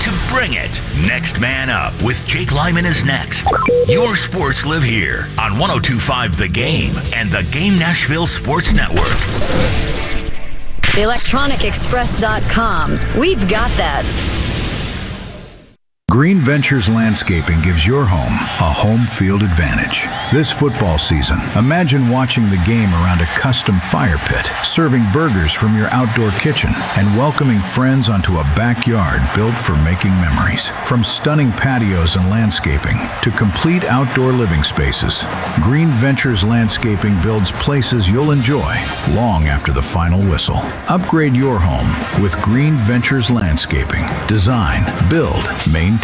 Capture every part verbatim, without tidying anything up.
to bring it. Next Man Up with Jake Lyman is next. Your sports live here on one oh two point five The Game and the Game Nashville Sports Network. electronic express dot com. We've got that. Green Ventures Landscaping gives your home a home field advantage. This football season, imagine watching the game around a custom fire pit, serving burgers from your outdoor kitchen, and welcoming friends onto a backyard built for making memories. From stunning patios and landscaping to complete outdoor living spaces, Green Ventures Landscaping builds places you'll enjoy long after the final whistle. Upgrade your home with Green Ventures Landscaping. Design, build, maintain.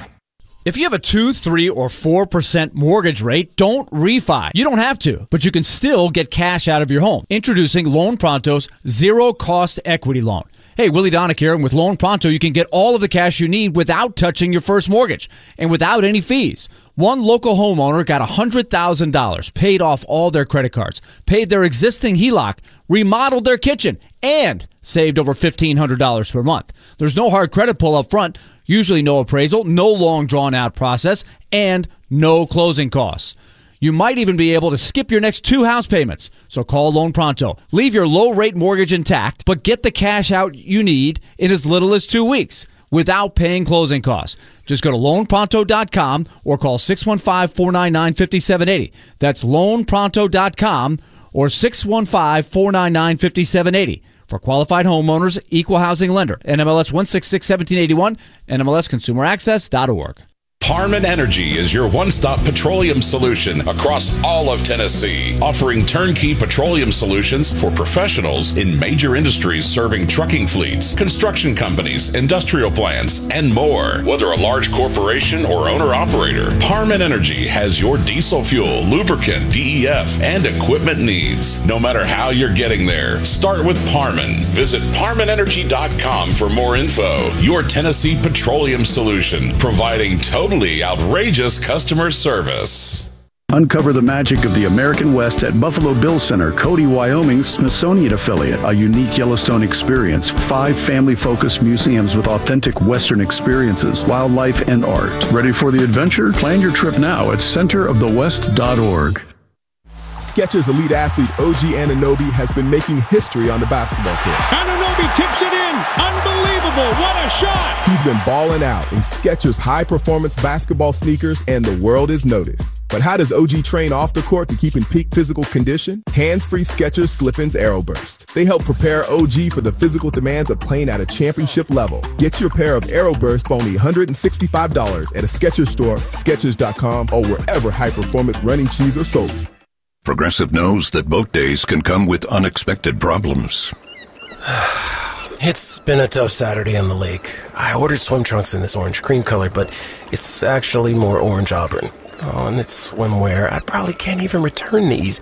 If you have a two, three, or four percent mortgage rate, don't refi. You don't have to, but you can still get cash out of your home. Introducing Loan Pronto's zero-cost equity loan. Hey, Willie Donick here, and with Loan Pronto, you can get all of the cash you need without touching your first mortgage and without any fees. One local homeowner got one hundred thousand dollars, paid off all their credit cards, paid their existing H E L O C, remodeled their kitchen, and saved over fifteen hundred dollars per month. There's no hard credit pull up front, usually no appraisal, no long drawn-out process, and no closing costs. You might even be able to skip your next two house payments. So call Loan Pronto. Leave your low-rate mortgage intact, but get the cash out you need in as little as two weeks without paying closing costs. Just go to loan pronto dot com or call six one five, four nine nine, five seven eight zero. That's loan pronto dot com or six one five, four nine nine, five seven eight zero. For qualified homeowners, equal housing lender. N M L S one sixty-six, seventeen eighty-one, N M L S consumer access dot org. Parman Energy is your one-stop petroleum solution across all of Tennessee, offering turnkey petroleum solutions for professionals in major industries serving trucking fleets, construction companies, industrial plants, and more. Whether a large corporation or owner-operator, Parman Energy has your diesel fuel, lubricant, D E F, and equipment needs. No matter how you're getting there, start with Parman. Visit parman energy dot com for more info. Your Tennessee petroleum solution, providing total outrageous customer service. Uncover the magic of the American West at Buffalo Bill Center, Cody, Wyoming's Smithsonian affiliate. A unique Yellowstone experience. Five family-focused museums with authentic Western experiences, wildlife, and art. Ready for the adventure? Plan your trip now at center of the west dot org. Skechers elite athlete O G Anunoby has been making history on the basketball court. Anunoby tips it in. Unbelievable. What a shot. He's been balling out in Skechers high-performance basketball sneakers, and the world is noticed. But how does O G train off the court to keep in peak physical condition? Hands-free Skechers Slip-ins AeroBurst. They help prepare O G for the physical demands of playing at a championship level. Get your pair of AeroBurst for only one hundred sixty-five dollars at a Skechers store, Skechers dot com, or wherever high-performance running shoes are sold. Progressive knows that boat days can come with unexpected problems. It's been a tough Saturday on the lake. I ordered swim trunks in this orange cream color, but it's actually more orange auburn. Oh, and it's swimwear. I probably can't even return these.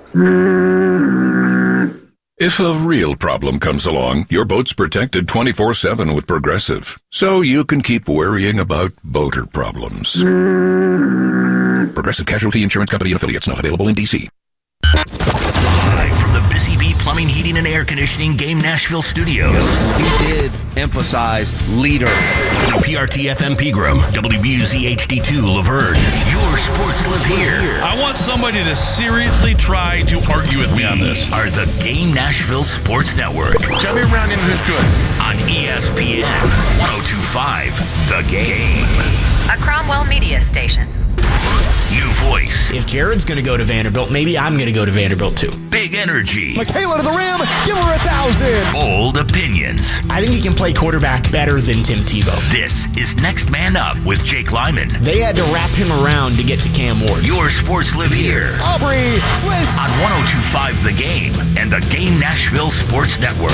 If a real problem comes along, your boat's protected twenty-four seven with Progressive, so you can keep worrying about boater problems. Progressive Casualty Insurance Company and affiliates, not available in D C. Live from the Busy Bee Plumbing, Heating, and Air Conditioning Game Nashville Studios. He did emphasize leader. W P R T F M Pegram, W B U Z H D two Laverne. Your sports live here. I want somebody to seriously try to argue with me on this. Are the Game Nashville Sports Network. Tell me around him who's good. On E S P N one oh two point five The Game. A Cromwell media station. New voice. If Jared's going to go to Vanderbilt, maybe I'm going to go to Vanderbilt too. Big energy. Michaela to the rim. Give her a thousand. Bold opinions. I think he can play quarterback better than Tim Tebow. This is Next Man Up with Jake Lyman. They had to wrap him around to get to Cam Ward. Your sports live here. Aubrey Swiss. On one oh two point five The Game and the Game Nashville Sports Network.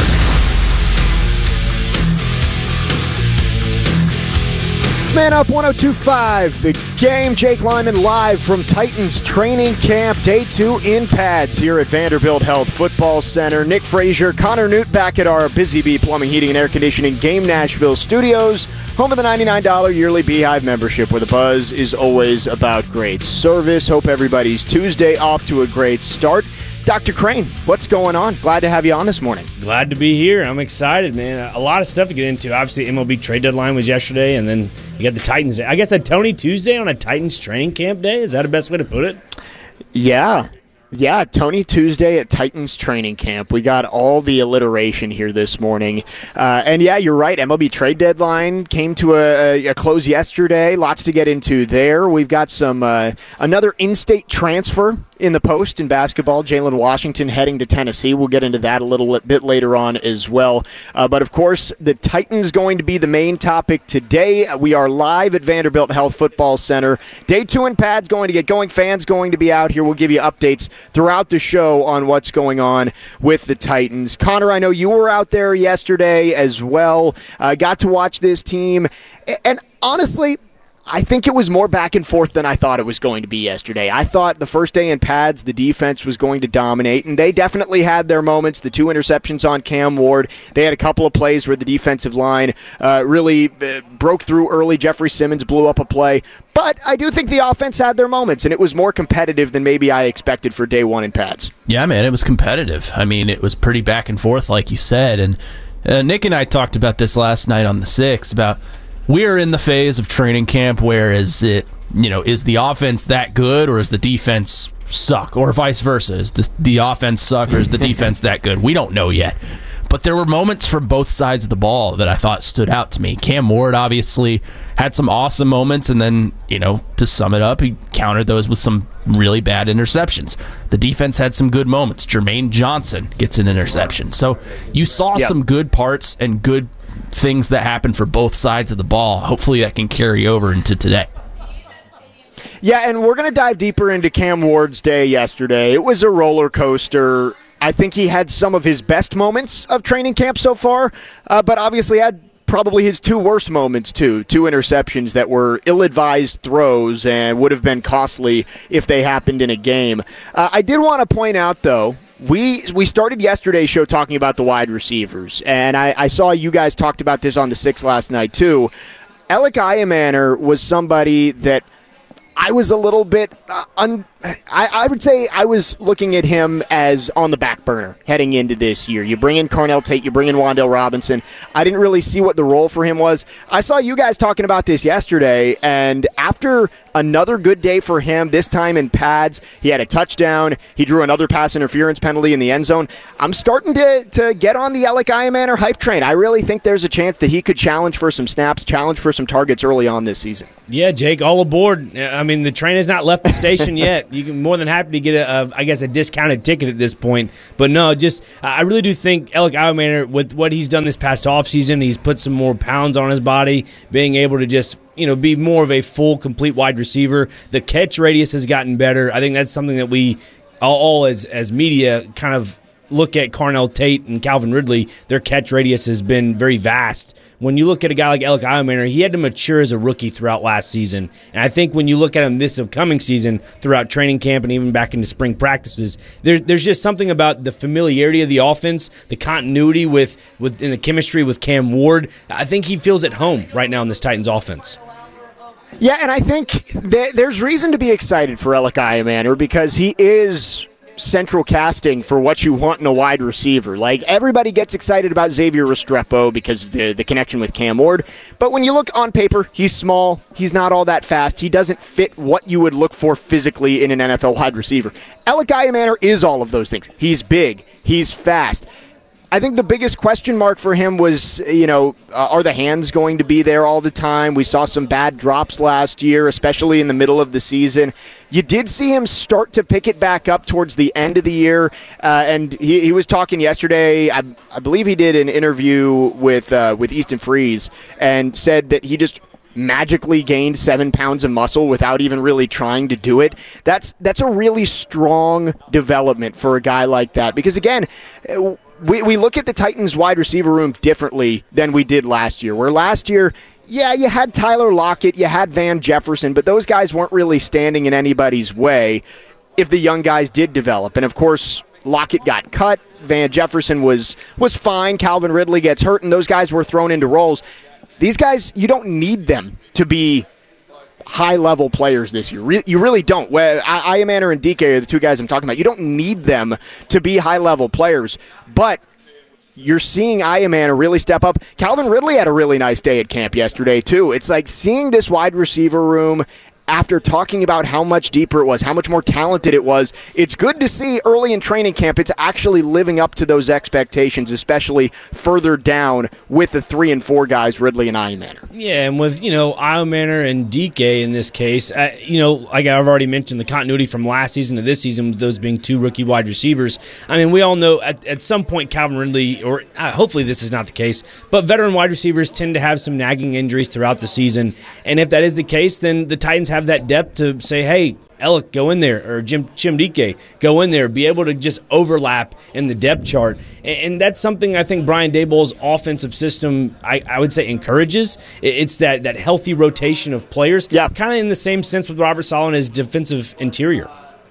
Man Up one oh two point five, The Game. Jake Lyman live from Titans training camp, day two in pads here at Vanderbilt Health Football Center. Nick Frazier, Connor Newt back at our Busy Bee Plumbing, Heating, and Air Conditioning Game Nashville studios, home of the ninety-nine dollars yearly Beehive membership, where the buzz is always about great service. Hope everybody's Tuesday off to a great start. Doctor Crane, what's going on? Glad to have you on this morning. Glad to be here. I'm excited, man. A lot of stuff to get into. Obviously, M L B trade deadline was yesterday, and then you got the Titans. I guess a Tony Tuesday on a Titans training camp day? Is that the best way to put it? Yeah. Yeah, Tony Tuesday at Titans training camp. We got all the alliteration here this morning. Uh, and yeah, you're right. M L B trade deadline came to a, a close yesterday. Lots to get into there. We've got some uh, another in-state transfer in the post in basketball. Jalen Washington heading to Tennessee. We'll get into that a little bit later on as well. Uh, but of course, the Titans going to be the main topic today. We are live at Vanderbilt Health Football Center. Day two in pads going to get going. Fans going to be out here. We'll give you updates throughout the show on what's going on with the Titans. Connor, I know you were out there yesterday as well. Uh, got to watch this team. And honestly, I think it was more back and forth than I thought it was going to be yesterday. I thought the first day in pads, the defense was going to dominate, and they definitely had their moments. The two interceptions on Cam Ward. They had a couple of plays where the defensive line uh, really uh, broke through early. Jeffrey Simmons blew up a play. But I do think the offense had their moments, and it was more competitive than maybe I expected for day one in pads. Yeah, man, it was competitive. I mean, it was pretty back and forth, like you said. And uh, Nick and I talked about this last night on the Six, about we're in the phase of training camp where is it, you know, is the offense that good or is the defense suck, or vice versa? Is the, the offense suck or is the defense that good? We don't know yet. But there were moments from both sides of the ball that I thought stood out to me. Cam Ward obviously had some awesome moments, and then, you know, to sum it up, he countered those with some really bad interceptions. The defense had some good moments. Jermaine Johnson gets an interception. So you saw yep. some good parts and good things that happen for both sides of the ball. Hopefully that can carry over into today. Yeah, and we're going to dive deeper into Cam Ward's day yesterday. It was a roller coaster. I think he had some of his best moments of training camp so far, uh, but obviously had probably his two worst moments too. Two interceptions that were ill-advised throws and would have been costly if they happened in a game. Uh, I did want to point out, though, We we started yesterday's show talking about the wide receivers, and I, I saw you guys talked about this on the Six last night too. Alec Iamaner was somebody that I was a little bit, uh, un, I, I would say I was looking at him as on the back burner heading into this year. You bring in Carnell Tate, you bring in Wan'Dale Robinson. I didn't really see what the role for him was. I saw you guys talking about this yesterday, and after another good day for him, this time in pads, he had a touchdown. He drew another pass interference penalty in the end zone. I'm starting to, to get on the Alec Iamaner hype train. I really think there's a chance that he could challenge for some snaps, challenge for some targets early on this season. Yeah, Jake, all aboard. I mean, the train has not left the station yet. You can more than happy to get a, a, I guess, a discounted ticket at this point. But no, just I really do think Alec Iamaner, with what he's done this past offseason, he's put some more pounds on his body, being able to just, you know, be more of a full, complete wide receiver. The catch radius has gotten better. I think that's something that we all, all as as media kind of look at. Carnell Tate and Calvin Ridley, their catch radius has been very vast. When you look at a guy like Alec Iamaner, he had to mature as a rookie throughout last season. And I think when you look at him this upcoming season, throughout training camp and even back into spring practices, there, there's just something about the familiarity of the offense, the continuity with, with in the chemistry with Cam Ward. I think he feels at home right now in this Titans offense. Yeah, and I think that there's reason to be excited for Alec Iamaner because he is central casting for what you want in a wide receiver. Like, everybody gets excited about Xavier Restrepo because of the, the connection with Cam Ward, but when you look on paper, he's small, he's not all that fast, he doesn't fit what you would look for physically in an N F L wide receiver. Alec Iamaner is all of those things. He's big, he's fast. I think the biggest question mark for him was, you know, uh, are the hands going to be there all the time? We saw some bad drops last year, especially in the middle of the season. You did see him start to pick it back up towards the end of the year, uh, and he, he was talking yesterday, I, I believe he did an interview with uh, with Easton Freeze, and said that he just magically gained seven pounds of muscle without even really trying to do it. That's, that's a really strong development for a guy like that, because, again, We we look at the Titans wide receiver room differently than we did last year, where last year, yeah, you had Tyler Lockett, you had Van Jefferson, but those guys weren't really standing in anybody's way if the young guys did develop. And, of course, Lockett got cut, Van Jefferson was was fine, Calvin Ridley gets hurt, and those guys were thrown into roles. These guys, you don't need them to be high-level players this year. Re- you really don't. Well, I- Iamaner and D K are the two guys I'm talking about. You don't need them to be high-level players, but you're seeing Iamaner really step up. Calvin Ridley had a really nice day at camp yesterday, too. It's like seeing this wide receiver room after talking about how much deeper it was, how much more talented it was. It's good to see early in training camp it's actually living up to those expectations, especially further down with the three and four guys, Ridley and Iamaner. Yeah, and with, you know, Iamaner and D K in this case, uh, you know, like I've already mentioned, the continuity from last season to this season, with those being two rookie wide receivers. I mean, we all know at, at some point Calvin Ridley, or uh, hopefully this is not the case, but veteran wide receivers tend to have some nagging injuries throughout the season. And if that is the case, then the Titans have that depth to say, hey, Alec, go in there, or Jim Chimdike, go in there, be able to just overlap in the depth chart. And, and that's something I think Brian Daboll's offensive system, I, I would say, encourages. It's that, that healthy rotation of players, yeah. Kind of in the same sense with Robert Saleh and his defensive interior.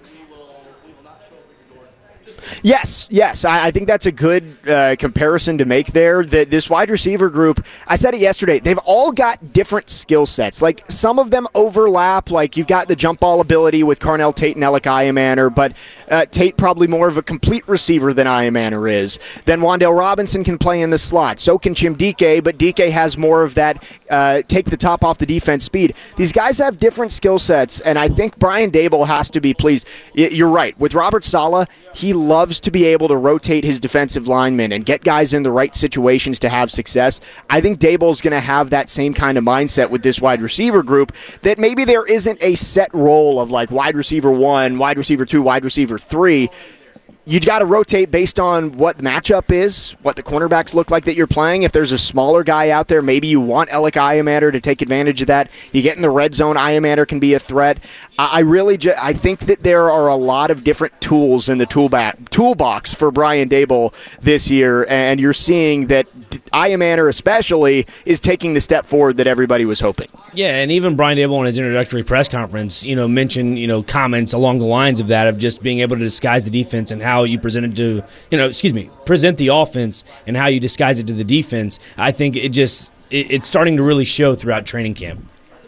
Yes, yes. I, I think that's a good uh, comparison to make there. That this wide receiver group, I said it yesterday, they've all got different skill sets. Like, some of them overlap. Like, you've got the jump ball ability with Carnell Tate and Alec Iamaner, but uh, Tate probably more of a complete receiver than Iamaner is. Then Wan'Dale Robinson can play in the slot. So can Chimdike, but D K has more of that uh, take the top off the defense speed. These guys have different skill sets, and I think Brian Daboll has to be pleased. You're right. With Robert Saleh, he loves to be able to rotate his defensive linemen and get guys in the right situations to have success. I think Daboll's going to have that same kind of mindset with this wide receiver group, that maybe there isn't a set role of like wide receiver one, wide receiver two, wide receiver three. You got to rotate based on what the matchup is, what the cornerbacks look like that you're playing. If there's a smaller guy out there, maybe you want Alec Iamaner to take advantage of that. You get in the red zone, Iamaner can be a threat. I really, ju- I think that there are a lot of different tools in the toolba- toolbox for Brian Daboll this year, and you're seeing that Iamaner especially is taking the step forward that everybody was hoping. Yeah, and even Brian Daboll in his introductory press conference, you know, mentioned, you know, comments along the lines of that, of just being able to disguise the defense and how you present it to, you know, excuse me, present the offense and how you disguise it to the defense. I think it just, it, it's starting to really show throughout training camp.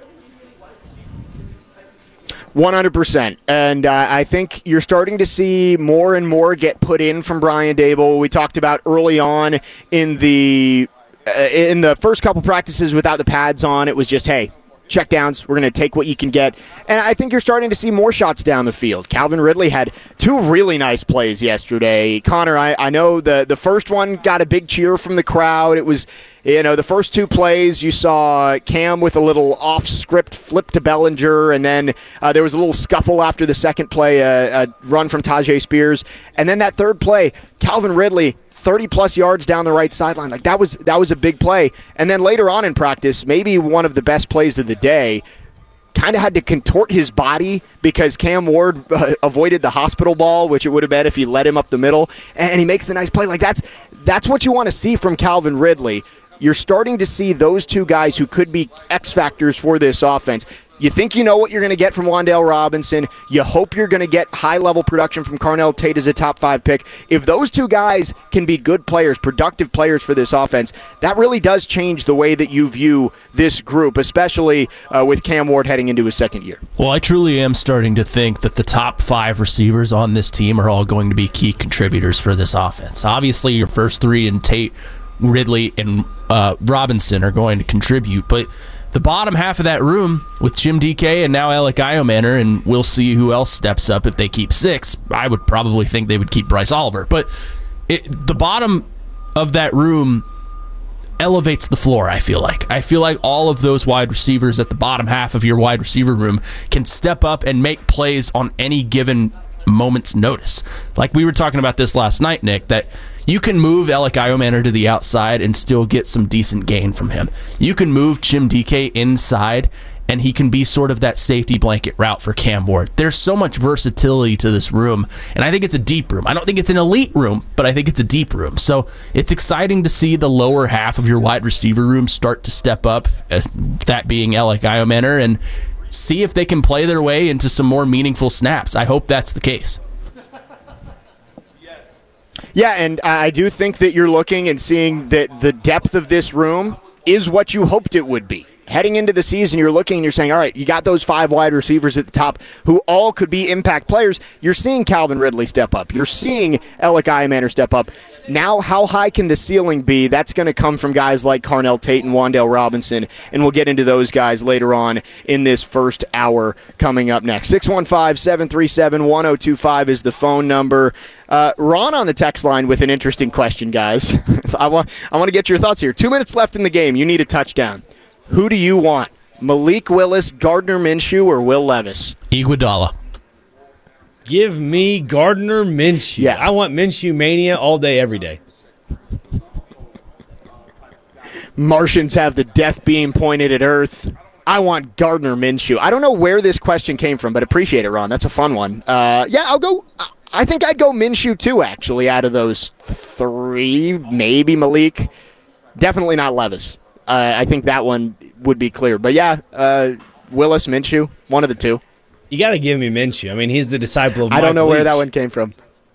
one hundred percent. And uh, I think you're starting to see more and more get put in from Brian Daboll. We talked about early on in the uh, in the first couple practices without the pads on, it was just, hey, check downs, we're going to take what you can get. And I think you're starting to see more shots down the field. Calvin Ridley had two really nice plays yesterday. Connor, I, I know the, the first one got a big cheer from the crowd. It was, you know, the first two plays, you saw Cam with a little off-script flip to Bellinger, and then uh, there was a little scuffle after the second play, a, a run from Tajay Spears. And then that third play, Calvin Ridley, thirty-plus yards down the right sideline. Like, that was that was a big play. And then later on in practice, maybe one of the best plays of the day, kind of had to contort his body because Cam Ward uh, avoided the hospital ball, which it would have been if he led him up the middle, and he makes the nice play. Like, that's that's what you want to see from Calvin Ridley. You're starting to see those two guys who could be X factors for this offense. You think you know what you're going to get from Wan'Dale Robinson. You hope you're going to get high-level production from Carnell Tate as a top-five pick. If those two guys can be good players, productive players for this offense, that really does change the way that you view this group, especially uh, with Cam Ward heading into his second year. Well, I truly am starting to think that the top five receivers on this team are all going to be key contributors for this offense. Obviously, your first three in Tate, Ridley, and uh, Robinson are going to contribute, but the bottom half of that room with Chimdike and now Alec Iamaner, and we'll see who else steps up if they keep six. I would probably think they would keep Bryce Oliver. But it, the bottom of that room elevates the floor, I feel like. I feel like all of those wide receivers at the bottom half of your wide receiver room can step up and make plays on any given moment's notice. Like we were talking about this last night, Nick, that you can move Alec Iamaner to the outside and still get some decent gain from him. You can move Chimdike inside, and he can be sort of that safety blanket route for Cam Ward. There's so much versatility to this room, and I think it's a deep room. I don't think it's an elite room, but I think it's a deep room. So it's exciting to see the lower half of your wide receiver room start to step up, that being Alec Iamaner, and see if they can play their way into some more meaningful snaps. I hope that's the case. Yeah, and I do think that you're looking and seeing that the depth of this room is what you hoped it would be. Heading into the season, you're looking and you're saying, all right, you got those five wide receivers at the top who all could be impact players. You're seeing Calvin Ridley step up. You're seeing Alec Iamander step up. Now, how high can the ceiling be? That's going to come from guys like Carnell Tate and Wan'Dale Robinson, and we'll get into those guys later on in this first hour coming up next. six one five, seven three seven, one oh two five is the phone number. Uh, Ron on the text line with an interesting question, guys. I want I want to get your thoughts here. Two minutes left in the game. You need a touchdown. Who do you want? Malik Willis, Gardner Minshew, or Will Levis? Iguodala. Give me Gardner Minshew. Yeah. I want Minshew mania all day, every day. Martians have the death beam pointed at Earth. I want Gardner Minshew. I don't know where this question came from, but appreciate it, Ron. That's a fun one. Uh, yeah, I'll go. I think I'd go Minshew, too, actually, out of those three. Maybe Malik. Definitely not Levis. Uh, I think that one would be clear. But, yeah, uh, Willis, Minshew, one of the two. You got to give me Minshew. I mean, he's the disciple of Mike I don't know Leach. where that one came from.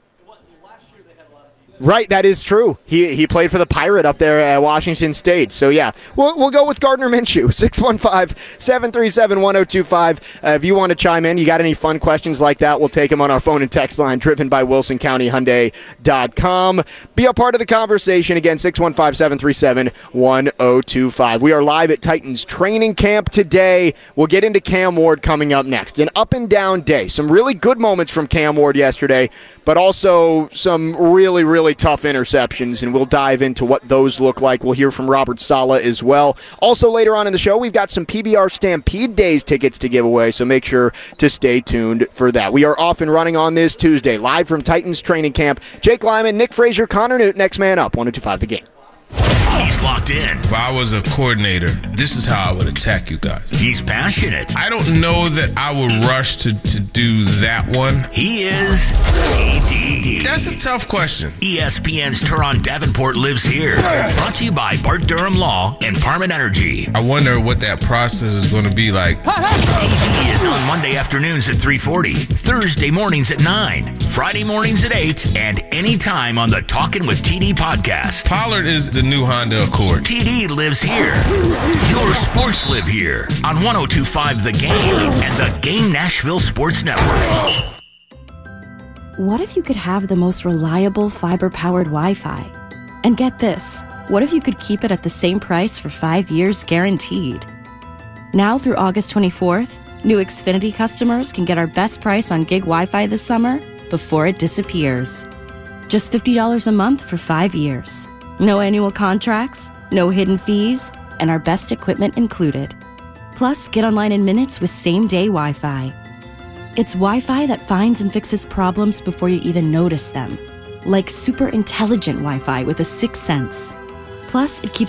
Right, that is true. He he played for the Pirate up there at Washington State. So, yeah, we'll, we'll go with Gardner Minshew. six one five, seven three seven, one oh two five. Uh, if you want to chime in, you got any fun questions like that, we'll take them on our phone and text line, driven by Wilson County Hyundai dot com. Be a part of the conversation. Again, six one five, seven three seven, one oh two five. We are live at Titans training camp today. We'll get into Cam Ward coming up next. An up-and-down day. Some really good moments from Cam Ward yesterday, but also some really, really tough interceptions, and we'll dive into what those look like. We'll hear from Robert Saleh as well. Also, later on in the show, we've got some P B R Stampede Days tickets to give away, so make sure to stay tuned for that. We are off and running on this Tuesday, live from Titans training camp. Jake Lyman, Nick Frazier, Connor Newt, next man up, one oh two five The Game. He's locked in. If I was a coordinator, this is how I would attack you guys. He's passionate. I don't know that I would rush to, to do that one. He is T D D. That's a tough question. E S P N's Teron Davenport lives here. Brought to you by Bart Durham Law and Parman Energy. I wonder what that process is going to be like. T D is on Monday afternoons at three forty, Thursday mornings at nine, Friday mornings at eight, and anytime on the Talkin' with T D podcast. Pollard is the new Honda Accord. T D lives here. Your sports live here on one oh two five The Game and the Game Nashville Sports Network. What if you could have the most reliable fiber-powered Wi-Fi? And get this, what if you could keep it at the same price for five years guaranteed? Now through August twenty-fourth, new Xfinity customers can get our best price on gig Wi-Fi this summer before it disappears. Just fifty dollars a month for five years. No annual contracts, no hidden fees, and our best equipment included. Plus, get online in minutes with same-day Wi-Fi. It's Wi-Fi that finds and fixes problems before you even notice them. Like super intelligent Wi-Fi with a sixth sense. Plus, it keeps